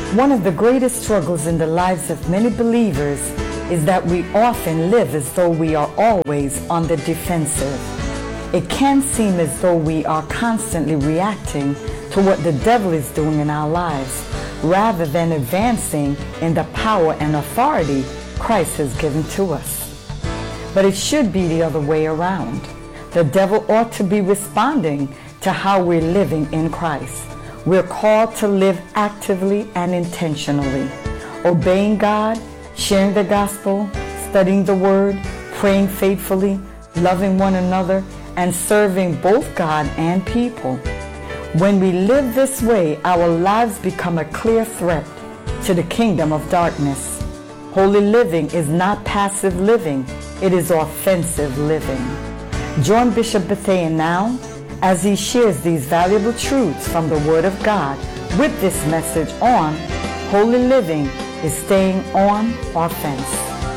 One of the greatest struggles in the lives of many believers is that we often live as though we are always on the defensive. It can seem as though we are constantly reacting to what the devil is doing in our lives, rather than advancing in the power and authority Christ has given to us. But it should be the other way around. The devil ought to be responding to how we're living in Christ. We're called to live actively and intentionally, obeying God, sharing the gospel, studying the word, praying faithfully, loving one another, and serving both God and people. When we live this way, our lives become a clear threat to the kingdom of darkness. Holy living is not passive living, it is offensive living. Join Bishop Bethea now as he shares these valuable truths from the Word of God with this message on Holy Living is Staying on Offense.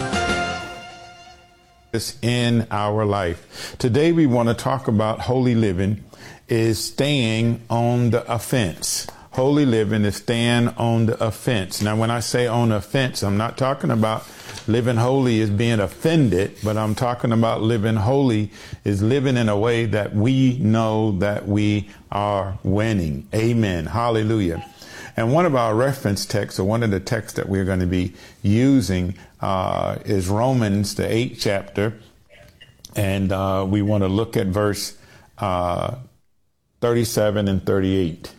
In our life. Today we want to talk about holy living is staying on the offense. Holy living is staying on the offense. Now, when I say on the offense, I'm not talking about living holy is being offended, but I'm talking about living holy is living in a way that we know that we are winning. Amen. Hallelujah. And one of our reference texts, or one of the texts that we're going to be using, is Romans, the 8th chapter. And we want to look at verse 37 and 38.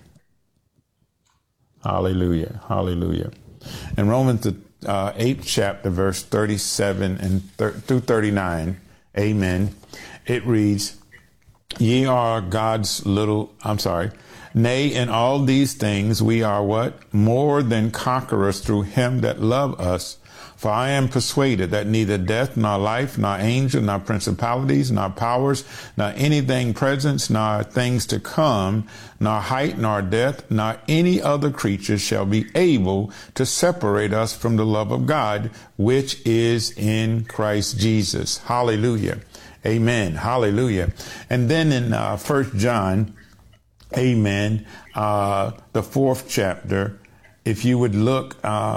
Hallelujah. Hallelujah. In Romans, the 8th chapter, verse 37 and through 39. Amen. It reads, Ye are God's Nay, in all these things we are what? More than conquerors through him that loved us. For I am persuaded that neither death, nor life, nor angel, nor principalities, nor powers, nor anything present, nor things to come, nor height, nor depth, nor any other creature shall be able to separate us from the love of God, which is in Christ Jesus. Hallelujah. Amen. Hallelujah. And then in 1 John, amen, the 4th chapter, if you would look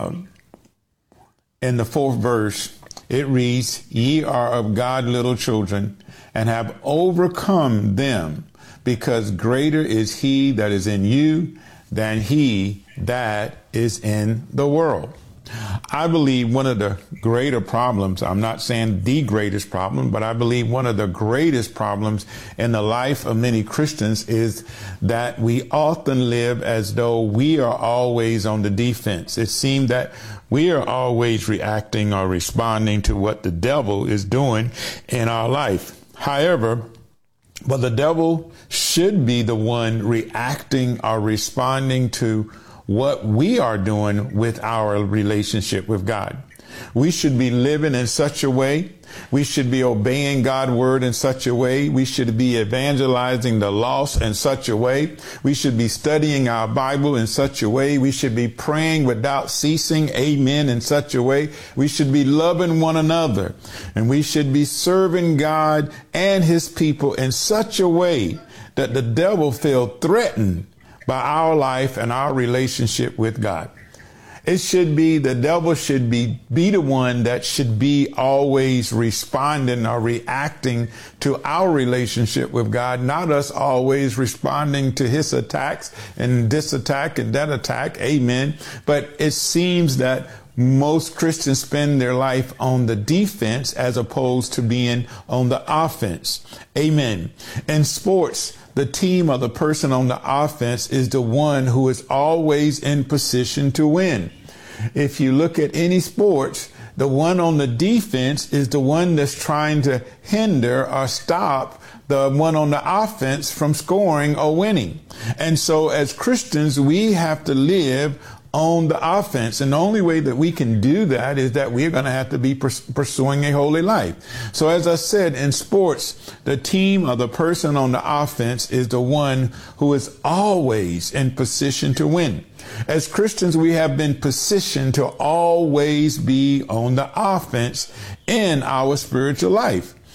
in the 4th verse, it reads, Ye are of God little children, and have overcome them, because greater is he that is in you than he that is in the world. I believe one of the greater problems, I'm not saying the greatest problem, but I believe one of the greatest problems in the life of many Christians is that we often live as though we are always on the defense. It seems that we are always reacting or responding to what the devil is doing in our life. However, but the devil should be the one reacting or responding to what we are doing with our relationship with God. We should be living in such a way. We should be obeying God's word in such a way. We should be evangelizing the lost in such a way. We should be studying our Bible in such a way. We should be praying without ceasing, amen, in such a way. We should be loving one another, and we should be serving God and his people in such a way that the devil feel threatened by our life and our relationship with God. It should be, the devil should be the one that should be always responding or reacting to our relationship with God, not us always responding to his attacks and this attack and that attack. Amen. But it seems that most Christians spend their life on the defense as opposed to being on the offense. Amen. In sports, the team or the person on the offense is the one who is always in position to win. If you look at any sports, the one on the defense is the one that's trying to hinder or stop the one on the offense from scoring or winning. And so as Christians, we have to live on the offense. And the only way that we can do that is that we're going to have to be pursuing a holy life. So as I said, in sports, the team or the person on the offense is the one who is always in position to win. As Christians, we have been positioned to always be on the offense in our spiritual life.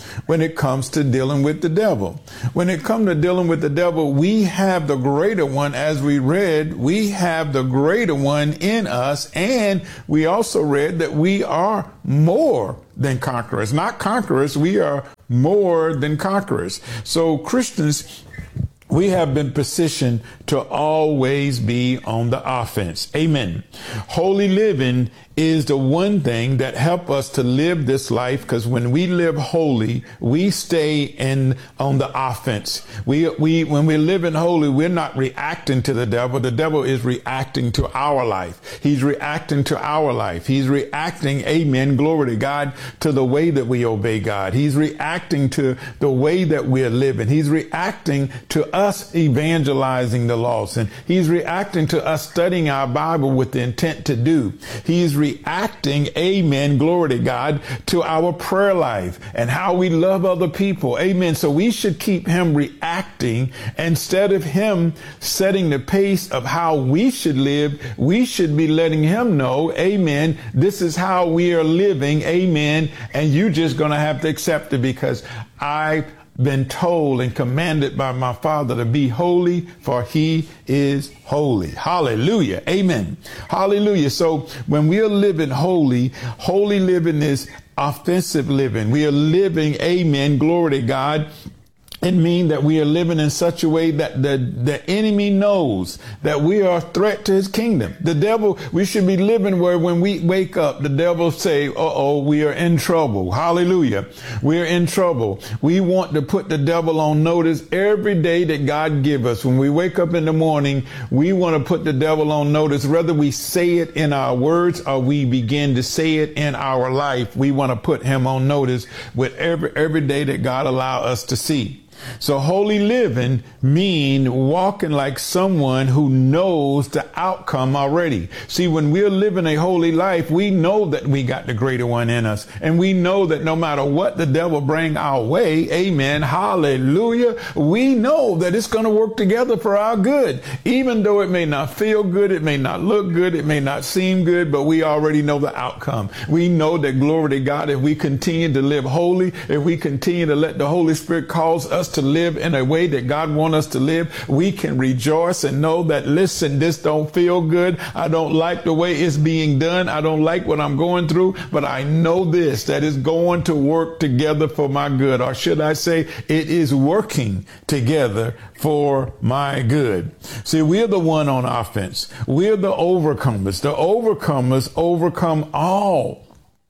when it comes to dealing with the devil. When it comes to dealing with the devil, we have the greater one. As we read, we have the greater one in us. And we also read that we are more than conquerors. Not conquerors, we are more than conquerors. So Christians, we have been positioned to always be on the offense. Amen. Holy living is the one thing that help us to live this life, because when we live holy, we stay on the offense. When we're living holy, we're not reacting to the devil. The devil is reacting to our life. He's reacting to our life. He's reacting, amen, glory to God, to the way that we obey God. He's reacting to the way that we're living. He's reacting to us evangelizing the lost, and he's reacting to us studying our Bible with the intent to do. He's reacting, amen, glory to God, to our prayer life and how we love other people. Amen. So we should keep him reacting instead of him setting the pace of how we should live. We should be letting him know, amen, this is how we are living. Amen. And you just going to have to accept it, because I've been told and commanded by my Father to be holy, for he is holy. Hallelujah. Amen. Hallelujah. So when we are living holy, holy living is offensive living. We are living, amen, glory to God. It means that we are living in such a way that the enemy knows that we are a threat to his kingdom. The devil, we should be living where when we wake up, the devil say, we are in trouble. Hallelujah. We're in trouble. We want to put the devil on notice every day that God give us. When we wake up in the morning, we want to put the devil on notice, whether we say it in our words or we begin to say it in our life. We want to put him on notice with every day that God allow us to see. So holy living mean walking like someone who knows the outcome already. See, when we're living a holy life, we know that we got the greater one in us. And we know that no matter what the devil bring our way, amen, hallelujah, we know that it's going to work together for our good. Even though it may not feel good, it may not look good, it may not seem good, but we already know the outcome. We know that, glory to God, if we continue to live holy, if we continue to let the Holy Spirit cause us to live in a way that God wants us to live, we can rejoice and know that, listen, this don't feel good. I don't like the way it's being done. I don't like what I'm going through, but I know this, that it's going to work together for my good. Or should I say, it is working together for my good. See, we're the one on offense. We're the overcomers. The overcomers overcome all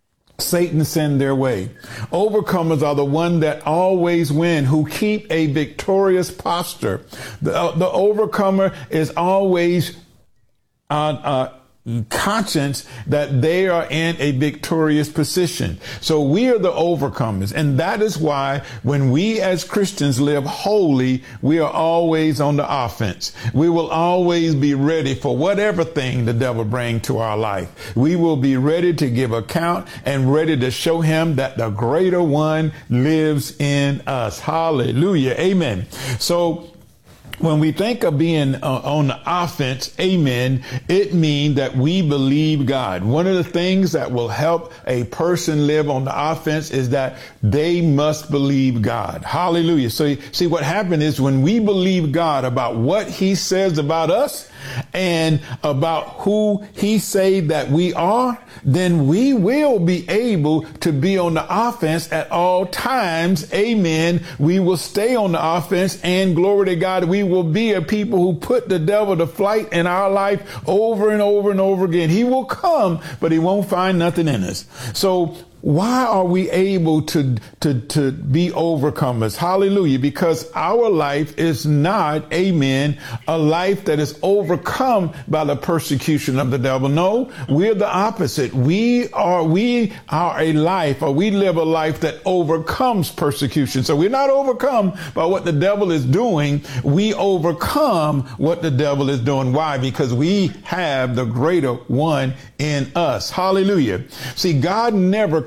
Satan send their way. Overcomers are the one that always win, who keep a victorious posture. The overcomer is always conscious that they are in a victorious position. So we are the overcomers. And that is why when we as Christians live holy, we are always on the offense. We will always be ready for whatever thing the devil brings to our life. We will be ready to give account and ready to show him that the greater one lives in us. Hallelujah. Amen. So when we think of being on the offense, amen, it means that we believe God. One of the things that will help a person live on the offense is that they must believe God. Hallelujah. So see, what happened is when we believe God about what he says about us and about who he say that we are, then we will be able to be on the offense at all times. Amen. We will stay on the offense, and glory to God, we will be a people who put the devil to flight in our life over and over and over again. He will come, but he won't find nothing in us. So why are we able to be overcomers? Hallelujah. Because our life is not, amen, a life that is overcome by the persecution of the devil. No, we're the opposite. We are a life, or we live a life that overcomes persecution. So we're not overcome by what the devil is doing. We overcome what the devil is doing. Why? Because we have the greater one in us. Hallelujah. See, God never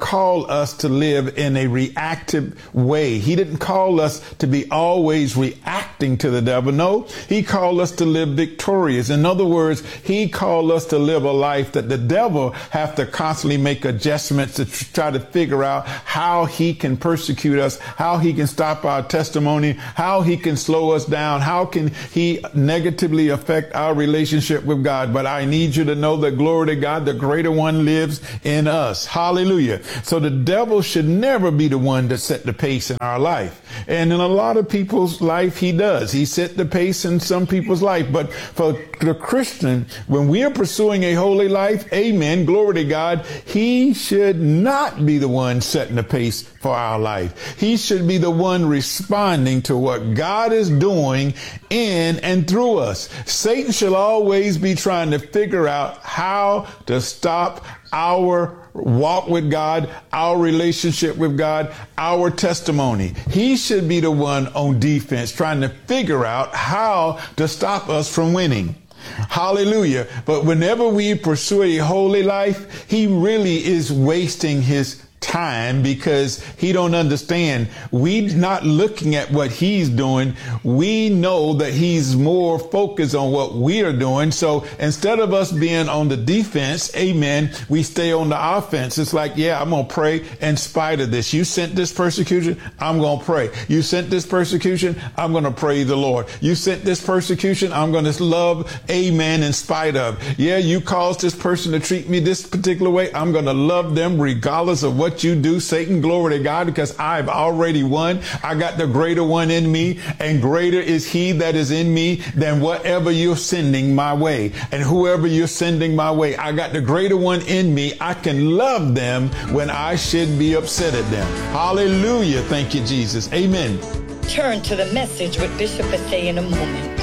call us to live in a reactive way. He didn't call us to be always reacting to the devil. No, he called us to live victorious. In other words, he called us to live a life that the devil have to constantly make adjustments to try to figure out how he can persecute us, how he can stop our testimony, how he can slow us down, how can he negatively affect our relationship with God. But I need you to know that, glory to God, the greater one lives in us. Hallelujah. So the devil should never be the one to set the pace in our life. And in a lot of people's life, he does. He set the pace in some people's life. But for the Christian, when we are pursuing a holy life, amen, glory to God, he should not be the one setting the pace for our life. He should be the one responding to what God is doing in and through us. Satan should always be trying to figure out how to stop our walk with God, our relationship with God, our testimony. He should be the one on defense trying to figure out how to stop us from winning. Hallelujah. But whenever we pursue a holy life, he really is wasting his time because he don't understand. We're not looking at what he's doing. We know that he's more focused on what we are doing. So instead of us being on the defense, amen, we stay on the offense. It's like, yeah, I'm going to pray in spite of this. You sent this persecution, I'm going to pray. You sent this persecution, I'm going to praise the Lord. You sent this persecution, I'm going to love, amen, in spite of. Yeah, you caused this person to treat me this particular way. I'm going to love them regardless of what you do, Satan. Glory to God, because I've already won. I got the greater one in me, and greater is he that is in me than whatever you're sending my way. And whoever you're sending my way, I got the greater one in me. I can love them when I should be upset at them. Hallelujah. Thank you, Jesus. Amen. Turn to the message with Bishop Bethea in a moment.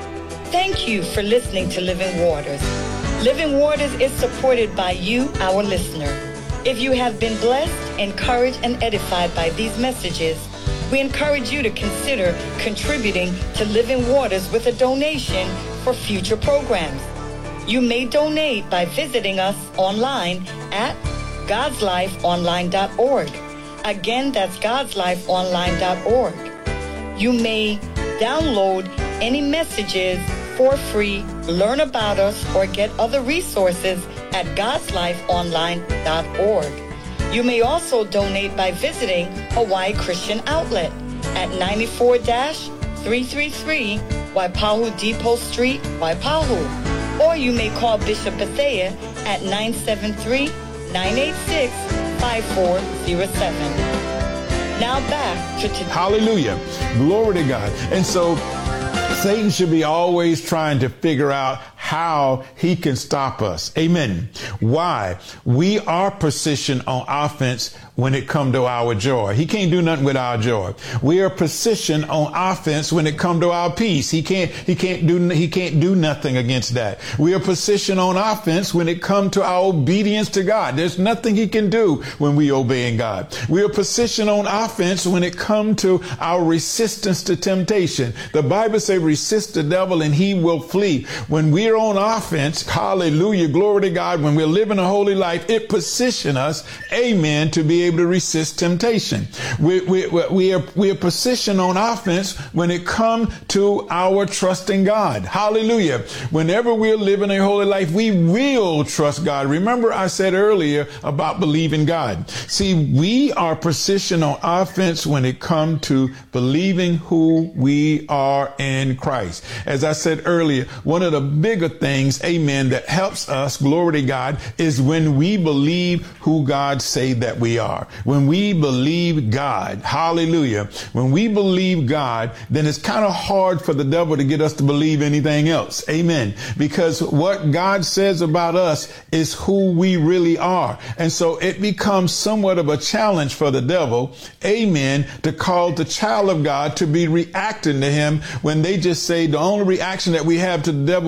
Thank you for listening to Living Waters. Living Waters is supported by you, our listener. If you have been blessed, encouraged, and edified by these messages, we encourage you to consider contributing to Living Waters with a donation for future programs. You may donate by visiting us online at godslifeonline.org. Again, that's godslifeonline.org. You may download any messages for free, learn about us, or get other resources at godslifeonline.org. You may also donate by visiting Hawaii Christian Outlet at 94-333 Waipahu Depot Street, Waipahu. Or you may call Bishop Bethea at 973-986-5407. Now back to today. Hallelujah. Glory to God. And so Satan should be always trying to figure out how he can stop us. Amen. Why? We are positioned on offense when it comes to our joy. He can't do nothing with our joy. We are positioned on offense when it comes to our peace. He can't do nothing against that. We are positioned on offense when it comes to our obedience to God. There's nothing he can do when we obeying God. We are positioned on offense when it comes to our resistance to temptation. The Bible says resist the devil and he will flee. When we are on offense, hallelujah, glory to God, when we're living a holy life, it positions us, amen, to be able to resist temptation. We are positioned on offense when it comes to our trust in God. Hallelujah. Whenever we're living a holy life, we will trust God. Remember, I said earlier about believing God. See, we are positioned on offense when it comes to believing who we are in Christ. As I said earlier, one of the bigger things, amen, that helps us, glory to God, is when we believe who God say that we are. When we believe God, hallelujah, when we believe God, then it's kind of hard for the devil to get us to believe anything else. Amen. Because what God says about us is who we really are. And so it becomes somewhat of a challenge for the devil, amen, to call the child of God to be reacting to him when they just say the only reaction that we have to the devil when he comes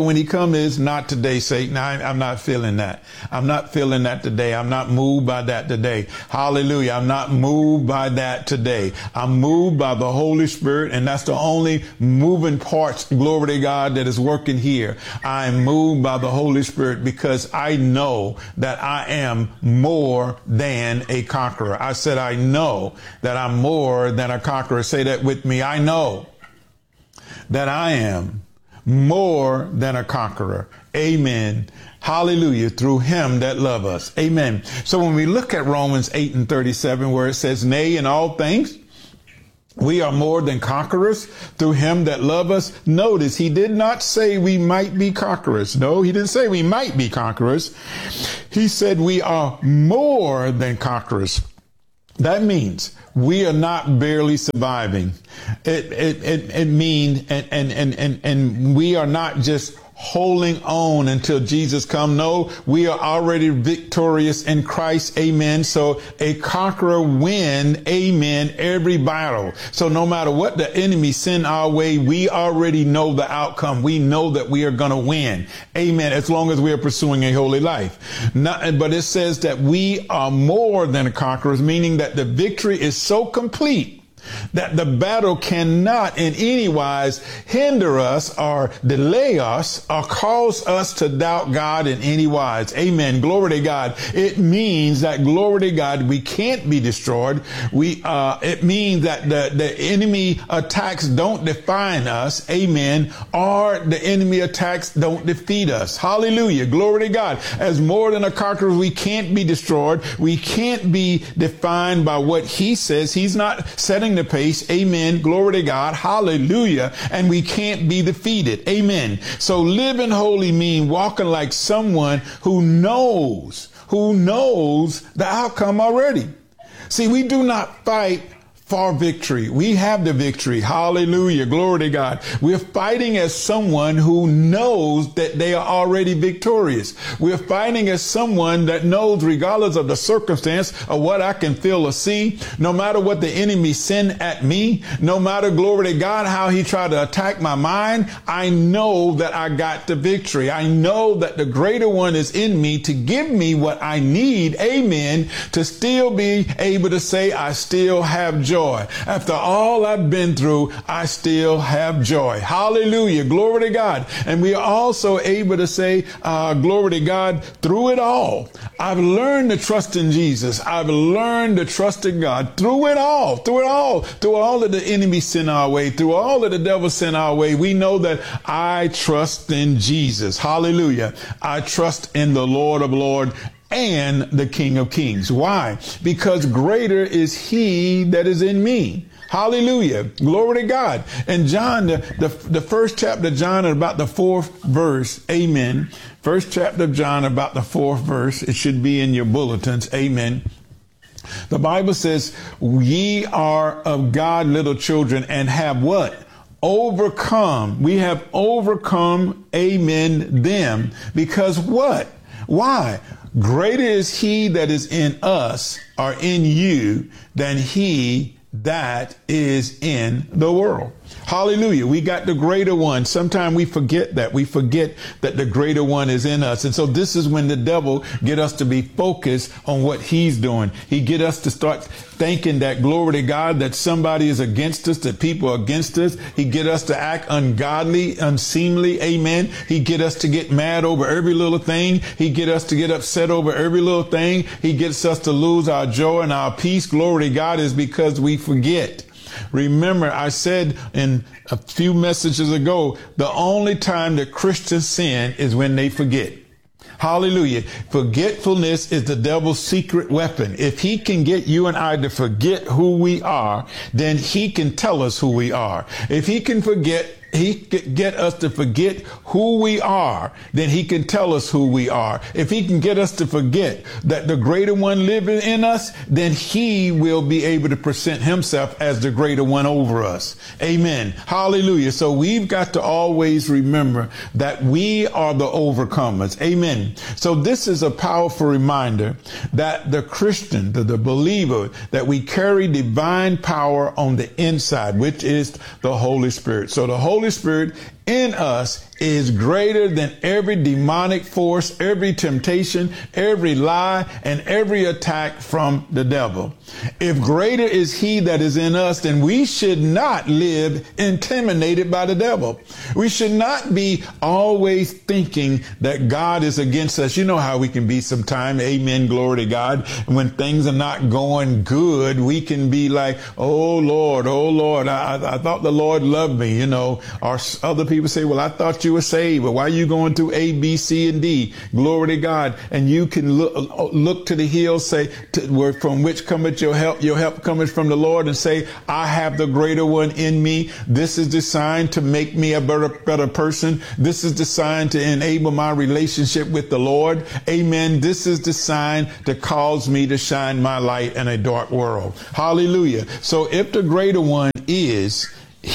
outcome is not today, Satan. I'm not feeling that. I'm not feeling that today. I'm not moved by that today. Hallelujah. I'm not moved by that today. I'm moved by the Holy Spirit, and that's the only moving parts, glory to God, that is working here. I'm moved by the Holy Spirit because I know that I am more than a conqueror. I said, I know that I'm more than a conqueror. Say that with me. I know that I am more than a conqueror. Amen. Hallelujah. Through him that love us. Amen. So when we look at Romans 8:37, where it says, nay, in all things, we are more than conquerors through him that love us. Notice he did not say we might be conquerors. No, he didn't say we might be conquerors. He said we are more than conquerors. That means we are not barely surviving. It means, and we are not just holding on until Jesus come. No, we are already victorious in Christ. Amen. So a conqueror win, amen, every battle. So no matter what the enemy send our way, we already know the outcome. We know that we are going to win. Amen. As long as we are pursuing a holy life. But it says that we are more than conquerors, meaning that the victory is so complete that the battle cannot in any wise hinder us or delay us or cause us to doubt God in any wise. Amen. Glory to God. It means that, glory to God, we can't be destroyed. It means that the enemy attacks don't define us. Amen. Or the enemy attacks don't defeat us. Hallelujah. Glory to God. As more than a conqueror, we can't be destroyed. We can't be defined by what he says. He's not setting the pace. Amen. Glory to God. Hallelujah. And we can't be defeated. Amen. So living holy mean walking like someone who knows the outcome already. See, we do not fight for victory. We have the victory. Hallelujah. Glory to God. We're fighting as someone who knows that they are already victorious. We're fighting as someone that knows, regardless of the circumstance of what I can feel or see, no matter what the enemy send at me, no matter, glory to God, how he tried to attack my mind, I know that I got the victory. I know that the greater one is in me to give me what I need. Amen. To still be able to say, I still have joy. After all I've been through, I still have joy. Hallelujah. Glory to God. And we are also able to say, glory to God, through it all. I've learned to trust in Jesus. I've learned to trust in God through it all, through all that the enemy sent our way, through all that the devil sent our way. We know that I trust in Jesus. Hallelujah. I trust in the Lord of Lords and the King of Kings. Why? Because greater is he that is in me. Hallelujah. Glory to God. And John, the first chapter of John, about the fourth verse. Amen. First chapter of John, about the fourth verse. It should be in your bulletins. Amen. The Bible says, ye are of God little children and have what? Overcome. We have overcome, amen, them. Because what? Why? Greater is he that is in us or in you than he that is in the world. Hallelujah. We got the greater one. Sometimes we forget that. We forget that the greater one is in us. And so this is when the devil get us to be focused on what he's doing. He get us to start thinking that, glory to God, that somebody is against us, that people are against us. He get us to act ungodly, unseemly. Amen. He get us to get mad over every little thing. He get us to get upset over every little thing. He gets us to lose our joy and our peace. Glory to God, is because we forget. Remember, I said in a few messages ago, the only time that Christians sin is when they forget. Hallelujah. Forgetfulness is the devil's secret weapon. If he can get you and I to forget who we are, then he can tell us who we are. If he can get us to forget who we are, then he can tell us who we are. If he can get us to forget that the greater one living in us, then he will be able to present himself as the greater one over us. Amen. Hallelujah. So we've got to always remember that we are the overcomers. Amen. So this is a powerful reminder that the Christian, the believer, that we carry divine power on the inside, which is the Holy Spirit. So the Holy Spirit in us is greater than every demonic force, every temptation, every lie, and every attack from the devil. If greater is he that is in us, then we should not live intimidated by the devil. We should not be always thinking that God is against us. You know how we can be sometimes. Amen. Glory to God. When things are not going good, we can be like, oh Lord, I thought the Lord loved me, you know. Or other people say, well, I thought you were saved, but why are you going through A, B, C, and D? Glory to God. And you can look to the hills, say, from which cometh your help? Your help cometh from the Lord, and say, I have the greater one in me. This is designed to make me a better person. This is designed to enable my relationship with the Lord. Amen. This is designed to cause me to shine my light in a dark world. Hallelujah. So if the greater one is,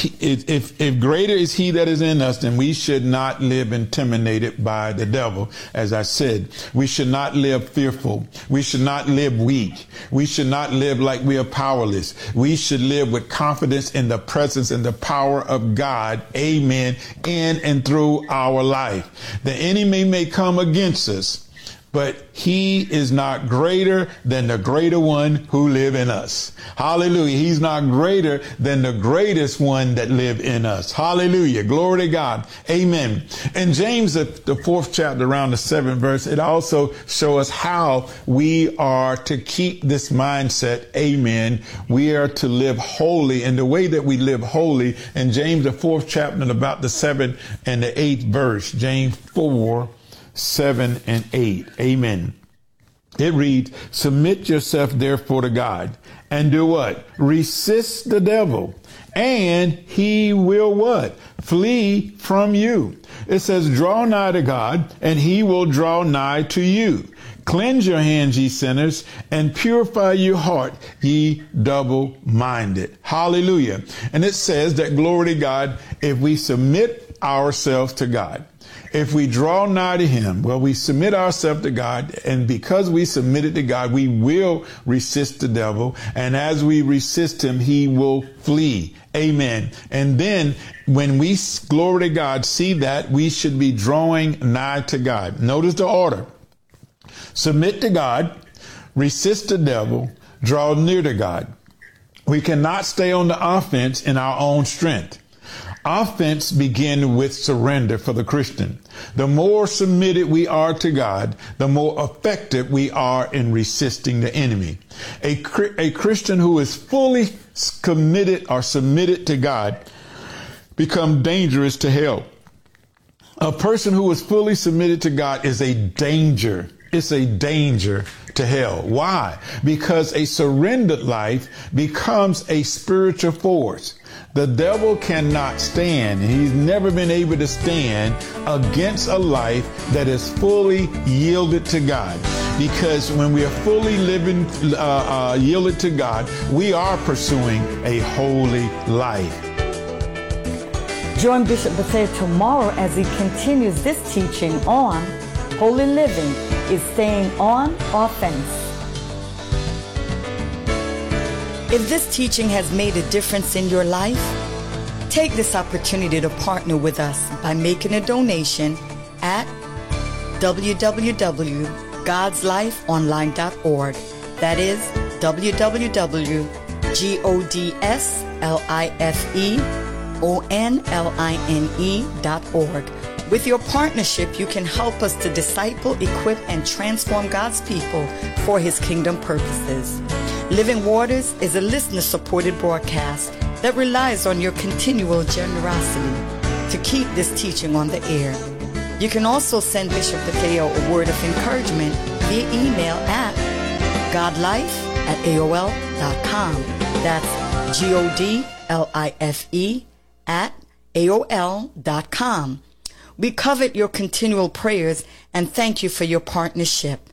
if greater is he that is in us, then we should not live intimidated by the devil. As I said, we should not live fearful. We should not live weak. We should not live like we are powerless. We should live with confidence in the presence and the power of God. Amen. In and through our life. The enemy may come against us, but he is not greater than the greater one who live in us. Hallelujah. He's not greater than the greatest one that live in us. Hallelujah. Glory to God. Amen. In James, the 4th chapter, around the 7th verse, it also shows us how we are to keep this mindset. Amen. We are to live holy, and the way that we live holy in James, the 4th chapter, and about the 7th and the 8th verse, James 4, 7 and 8. Amen. It reads, submit yourself therefore to God, and do what? Resist the devil, and he will what? Flee from you. It says, draw nigh to God, and he will draw nigh to you. Cleanse your hands, ye sinners, and purify your heart, ye double-minded. Hallelujah. And it says that, glory to God, if we submit ourselves to God, if we draw nigh to him, well, we submit ourselves to God, and because we submitted to God, we will resist the devil. And as we resist him, he will flee. Amen. And then when we, glory to God, see that, we should be drawing nigh to God. Notice the order. Submit to God, resist the devil, draw near to God. We cannot stay on the offense in our own strength. Offense begins with surrender for the Christian. The more submitted we are to God, the more effective we are in resisting the enemy. A Christian who is fully committed or submitted to God becomes dangerous to hell. A person who is fully submitted to God is a danger. It's a danger to hell. Why? Because a surrendered life becomes a spiritual force. The devil cannot stand, and he's never been able to stand against a life that is fully yielded to God. Because when we are fully living, yielded to God, we are pursuing a holy life. Join Bishop Bethea tomorrow as he continues this teaching on holy living is staying on offense. If this teaching has made a difference in your life, take this opportunity to partner with us by making a donation at www.godslifeonline.org. That is www.godslifeonline.org. With your partnership, you can help us to disciple, equip, and transform God's people for his kingdom purposes. Living Waters is a listener-supported broadcast that relies on your continual generosity to keep this teaching on the air. You can also send Bishop Bethea a word of encouragement via email at godlife@aol.com. That's godlife@aol.com. We covet your continual prayers and thank you for your partnership.